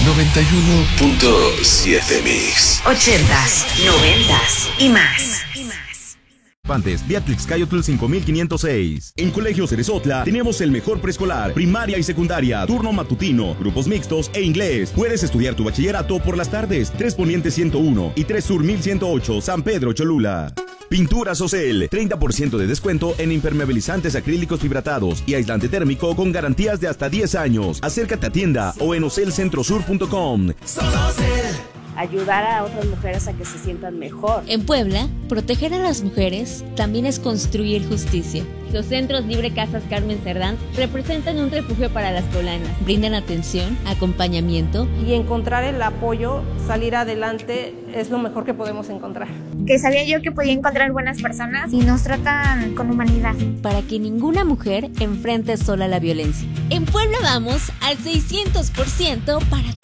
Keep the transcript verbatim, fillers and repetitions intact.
noventa y uno punto siete Mix. Ochentas, noventas y más. Beatrix Cayotl cinco mil quinientos seis. En Colegio Ceresotla tenemos el mejor preescolar, primaria y secundaria, turno matutino, grupos mixtos e inglés. Puedes estudiar tu bachillerato por las tardes. Tres Poniente ciento uno y tres Sur mil ciento ocho, San Pedro Cholula. Pinturas Ocel, treinta por ciento de descuento en impermeabilizantes acrílicos fibratados y aislante térmico con garantías de hasta diez años. Acércate a tienda o en ocel centro sur punto com. Ayudar a otras mujeres a que se sientan mejor. En Puebla, proteger a las mujeres también es construir justicia. Los centros Libre Casas Carmen Cerdán representan un refugio para las poblanas. Brindan atención, acompañamiento. Y encontrar el apoyo, salir adelante, es lo mejor que podemos encontrar. Que sabía yo que podía encontrar buenas personas y nos tratan con humanidad. Para que ninguna mujer enfrente sola la violencia. En Puebla vamos al seiscientos por ciento para